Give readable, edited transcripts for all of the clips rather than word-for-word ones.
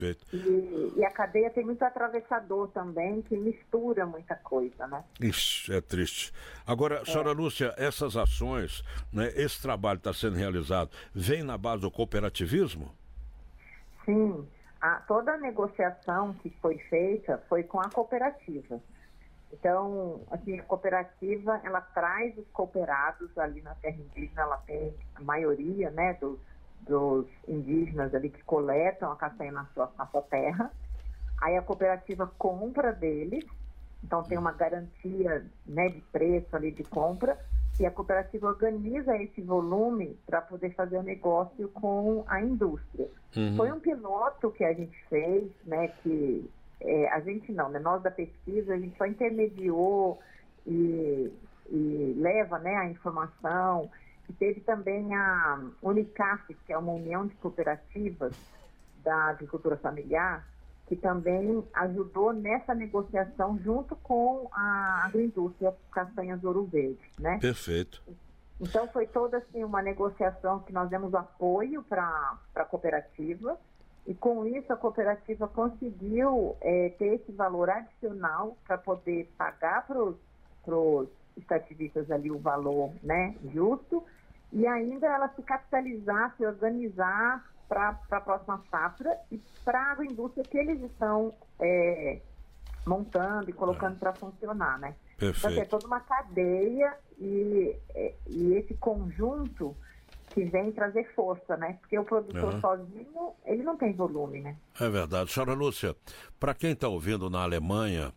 Perfeito. E a cadeia tem muito atravessador também, que mistura muita coisa, né? Isso, é triste. Agora, senhora Lúcia, essas ações, né, esse trabalho está sendo realizado, vem na base do cooperativismo? Sim, toda a negociação que foi feita foi com a cooperativa. Então, assim, a cooperativa, ela traz os cooperados ali na terra indígena, ela tem a maioria, né, dos indígenas ali que coletam a castanha na sua terra. Aí a cooperativa compra deles, então tem uma garantia, né, de preço ali de compra, e a cooperativa organiza esse volume para poder fazer o negócio com a indústria. Foi um piloto que a gente fez, né, que a gente não, né, nós da pesquisa, a gente só intermediou e leva, né, a informação. E teve também a Unicaf, que é uma união de cooperativas da agricultura familiar, que também ajudou nessa negociação junto com a agroindústria Castanhas Ouro Verde, né? Perfeito. Então foi toda assim uma negociação que nós demos apoio para a cooperativa, e com isso a cooperativa conseguiu ter esse valor adicional para poder pagar para os extrativistas ali o valor, né, justo, e ainda ela se capitalizar, se organizar para a próxima safra e para a agroindústria que eles estão montando e colocando para funcionar, né? Perfeito. Então é toda uma cadeia e esse conjunto que vem trazer força, né? Porque o produtor sozinho, ele não tem volume, né? É verdade. Senhora Lúcia, para quem está ouvindo na Alemanha,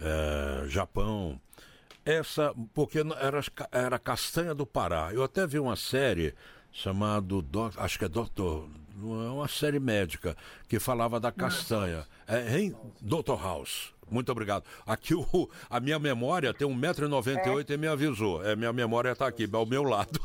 Japão, porque era Castanha do Pará. Eu até vi uma série chamada, acho que é Doutor, uma série médica, que falava da castanha. Dr. House. Muito obrigado. Aqui a minha memória tem 1,98 m e me avisou. Minha memória está aqui, ao meu lado.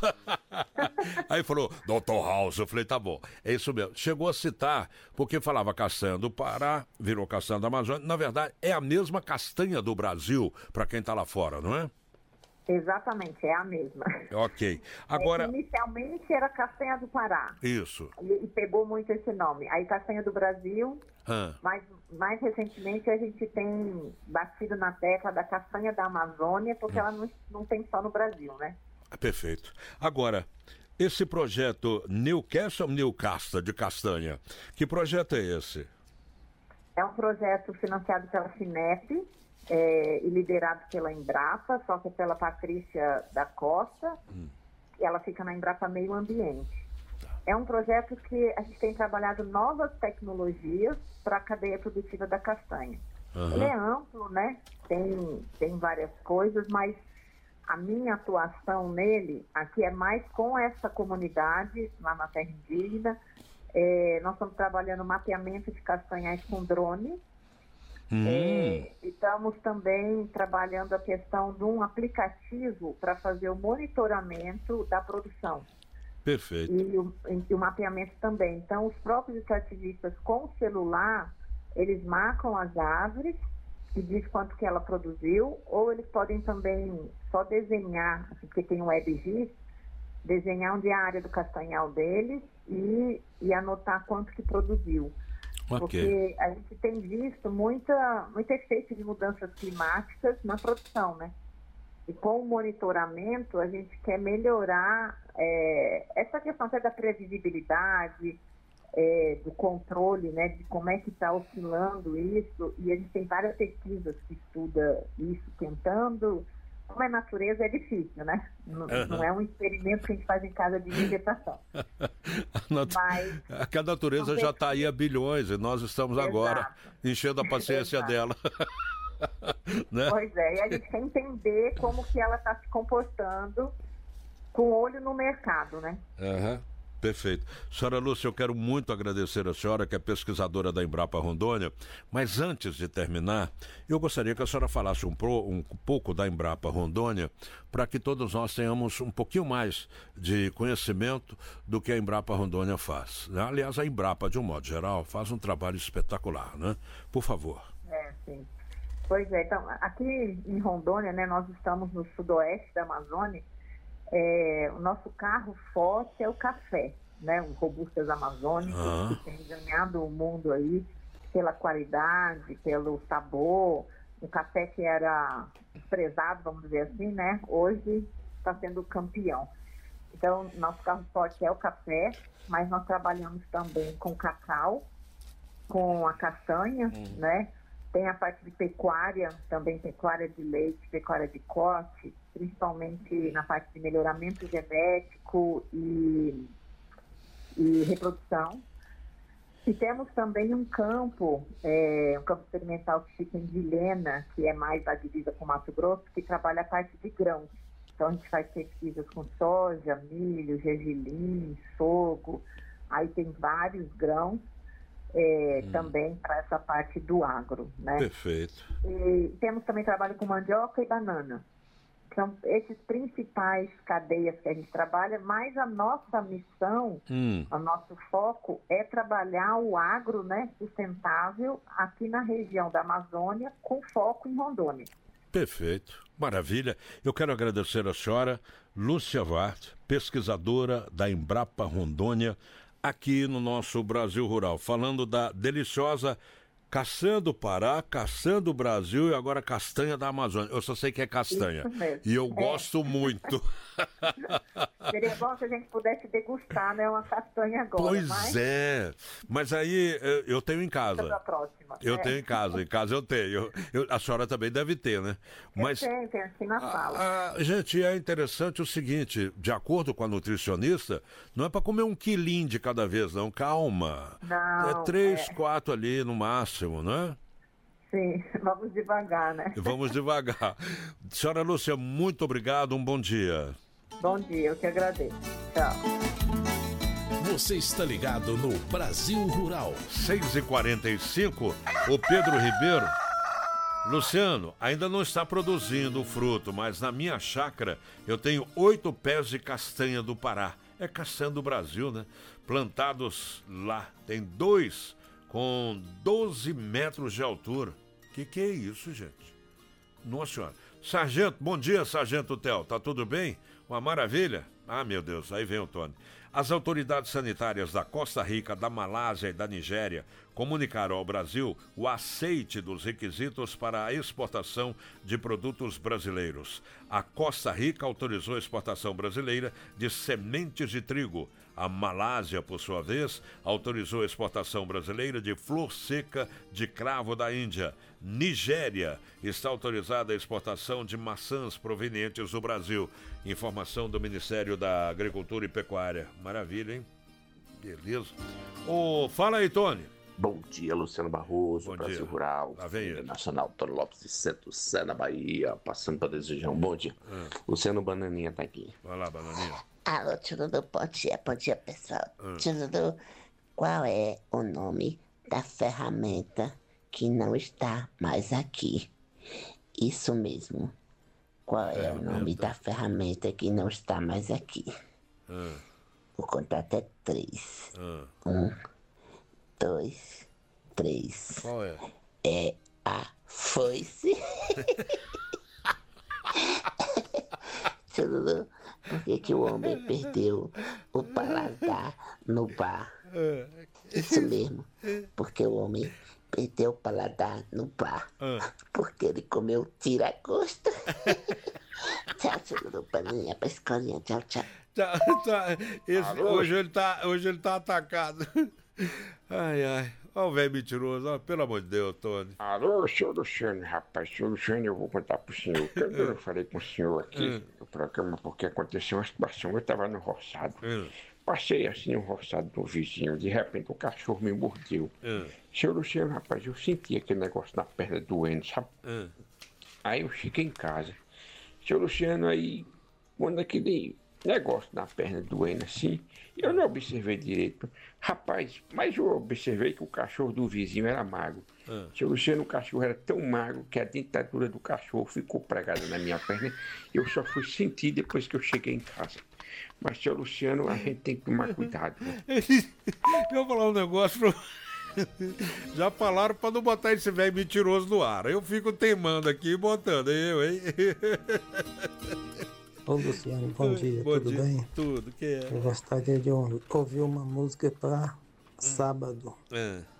Aí falou, Dr. House. Eu falei, tá bom. É isso mesmo. Chegou a citar, porque falava castanha do Pará, virou castanha da Amazônia. Na verdade, é a mesma castanha do Brasil, para quem está lá fora, não é? Exatamente, é a mesma. Ok. Agora... inicialmente era Castanha do Pará. Isso. E pegou muito esse nome. Aí Castanha do Brasil, mas mais recentemente a gente tem batido na tecla da Castanha da Amazônia, porque ela não tem só no Brasil, né? Perfeito. Agora, esse projeto Newcastle de castanha, que projeto é esse? É um projeto financiado pela Finep, e liderado pela Embrapa, só que pela Patrícia da Costa, e ela fica na Embrapa Meio Ambiente. É um projeto que a gente tem trabalhado novas tecnologias para a cadeia produtiva da castanha. Ele é amplo, né? Tem várias coisas, mas a minha atuação nele aqui é mais com essa comunidade lá na terra indígena. Nós estamos trabalhando mapeamento de castanhais com drone. Estamos também trabalhando a questão de um aplicativo para fazer o monitoramento da produção. Perfeito. E o mapeamento também. Então, os próprios extrativistas com o celular, eles marcam as árvores e diz quanto que ela produziu, ou eles podem também só desenhar, porque tem um WebGIS, desenhar onde é a área do castanhal deles e anotar quanto que produziu. Okay. Porque a gente tem visto muito efeito de mudanças climáticas na produção, né? E com o monitoramento, a gente quer melhorar essa questão até da previsibilidade, do controle, né? De como é que está oscilando isso. E a gente tem várias pesquisas que estudam isso, tentando... Como é natureza, é difícil, né? Não é um experimento que a gente faz em casa de vegetação. Mas a natureza já está aí há bilhões e nós estamos agora enchendo a paciência dela. Né? Pois é, e a gente quer entender como que ela está se comportando com olho no mercado, né? Perfeito. Senhora Lúcia, eu quero muito agradecer a senhora, que é pesquisadora da Embrapa Rondônia, mas antes de terminar, eu gostaria que a senhora falasse um pouco da Embrapa Rondônia, para que todos nós tenhamos um pouquinho mais de conhecimento do que a Embrapa Rondônia faz. Aliás, a Embrapa, de um modo geral, faz um trabalho espetacular, né? Por favor. Sim. Pois é, então, aqui em Rondônia, né, nós estamos no sudoeste da Amazônia. O nosso carro forte é o café, né? O Robustas Amazônicos, que tem ganhado o mundo aí. pela qualidade, pelo sabor. Um café que era desprezado, vamos dizer assim, né? Hoje está sendo campeão. Então, nosso carro forte é o café, mas nós trabalhamos também com cacau, com a castanha, né? Tem a parte de pecuária, também pecuária de leite, pecuária de corte, principalmente na parte de melhoramento genético e reprodução. E temos também um campo experimental que fica em Vilhena, que é mais a divisa com Mato Grosso, que trabalha a parte de grãos. Então, a gente faz pesquisas com soja, milho, gergelim, sorgo. Aí tem vários grãos também para essa parte do agro, né? Perfeito. E temos também trabalho com mandioca e banana. São esses principais cadeias que a gente trabalha, mas a nossa missão, o nosso foco é trabalhar o agro, né, sustentável aqui na região da Amazônia, com foco em Rondônia. Perfeito, maravilha. Eu quero agradecer a senhora, Lúcia Ward, pesquisadora da Embrapa Rondônia, aqui no nosso Brasil Rural, falando da deliciosa caçanha do Pará, caçanha do Brasil e agora castanha da Amazônia. Eu só sei que é castanha. Isso mesmo. E eu gosto muito. Seria bom se a gente pudesse degustar, né, uma castanha agora. Pois é. Mas aí eu tenho em casa. Para a próxima. Eu tenho em casa eu tenho. A senhora também deve ter, né? Mas eu tenho aqui na sala. Gente, é interessante o seguinte, de acordo com a nutricionista, não é para comer 1 quilinho de cada vez, não. Calma. Não. É 3, 4 ali no máximo, né? Sim, vamos devagar, né? Vamos devagar. Senhora Lúcia, muito obrigado, um bom dia. Bom dia, eu que agradeço. Tchau. Você está ligado no Brasil Rural. 6h45, o Pedro Ribeiro. Luciano, ainda não está produzindo fruto, mas na minha chácara eu tenho 8 pés de castanha do Pará. É castanha do Brasil, né? Plantados lá. Tem 2 com 12 metros de altura. Que é isso, gente? Nossa senhora. Sargento, bom dia, Sargento Theo. Tá tudo bem? Uma maravilha? Ah, meu Deus, aí vem o Tony. As autoridades sanitárias da Costa Rica, da Malásia e da Nigéria comunicaram ao Brasil o aceite dos requisitos para a exportação de produtos brasileiros. A Costa Rica autorizou a exportação brasileira de sementes de trigo. A Malásia, por sua vez, autorizou a exportação brasileira de flor seca de cravo da Índia. Nigéria está autorizada a exportação de maçãs provenientes do Brasil. Informação do Ministério da Agricultura e Pecuária. Maravilha, hein? Beleza. Fala aí, Tony. Bom dia, Luciano Barroso, Bom Brasil dia. Rural, Lá vem ele. Nacional, Tony Lopes de Santo Sé, na Bahia, passando para desejar um bom dia. Luciano Bananinha tá aqui. Vai lá, Bananinha. Alô, Tchurudu, bom dia, pessoal. Tchurudu, qual é o nome da ferramenta que não está mais aqui? Isso mesmo. Qual é o nome da ferramenta que não está mais aqui? Vou contar até 3. 1, 2, 3. Qual é? É a foice. Tchurudu, por que o homem perdeu o paladar no bar? Isso mesmo, porque o homem perdeu o paladar no bar. Porque ele comeu tira-gosto. Tchau, Tchurudu, paninha pra escolinha. Tchau, tchau. Hoje ele tá atacado. Ai. Olha o velho mentiroso, ó, pelo amor de Deus, Tony. Alô, senhor Luciano, rapaz, senhor Luciano, eu vou contar pro senhor. Eu falei com o senhor aqui no programa porque aconteceu uma situação. Eu tava no roçado. Passei assim no roçado do vizinho, de repente o cachorro me mordeu. Senhor Luciano, rapaz, eu senti aquele negócio na perna doendo, sabe? Aí eu cheguei em casa. Senhor Luciano, aí, quando aquele negócio na perna doendo assim, eu não observei direito. Rapaz, mas eu observei que o cachorro do vizinho era magro. Senhor Luciano, o cachorro era tão magro que a dentadura do cachorro ficou pregada na minha perna. Eu só fui sentir depois que eu cheguei em casa. Mas, senhor Luciano, a gente tem que tomar cuidado, né? Eu vou falar um negócio pra... Já falaram pra não botar esse velho mentiroso no ar. Eu fico teimando aqui e botando. hein? Ô Luciano, bom dia, tudo bem? Tudo, que é? Eu gostaria de ouvir uma música para sábado.